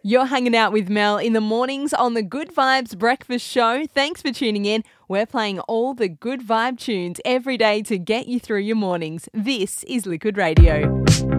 You're hanging out with Mel in the mornings on the Good Vibes Breakfast Show. Thanks for tuning in. We're playing all the good vibe tunes every day to get you through your mornings. This is Liquid Radio.